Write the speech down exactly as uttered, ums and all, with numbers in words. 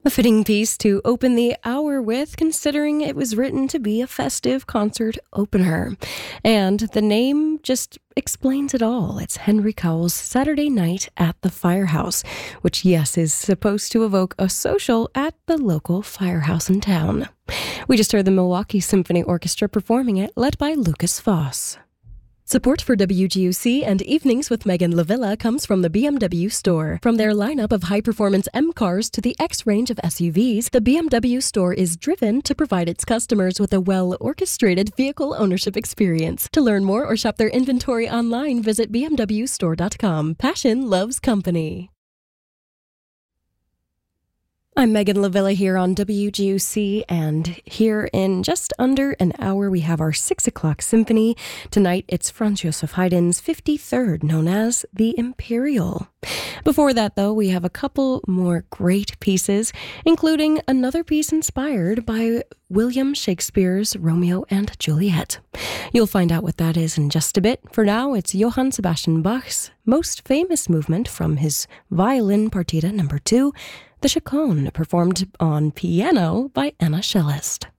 A fitting piece to open the hour with, considering it was written to be a festive concert opener. And the name just explains it all. It's Henry Cowell's Saturday Night at the Firehouse, which, yes, is supposed to evoke a social at the local firehouse in town. We just heard the Milwaukee Symphony Orchestra performing it, led by Lucas Foss. Support for W G U C and Evenings with Megan Lavilla comes from the B M W store. From their lineup of high-performance M cars to the X range of S U Vs, the B M W store is driven to provide its customers with a well-orchestrated vehicle ownership experience. To learn more or shop their inventory online, visit b m w store dot com. Passion loves company. I'm Megan Lavilla here on W G U C, and here in just under an hour we have our six o'clock symphony. Tonight it's Franz Joseph Haydn's fifty-third, known as the Imperial. Before that, though, we have a couple more great pieces, including another piece inspired by William Shakespeare's Romeo and Juliet. You'll find out what that is in just a bit. For now, it's Johann Sebastian Bach's most famous movement from his Violin Partita number two, the Chaconne, performed on piano by Anna Cellist.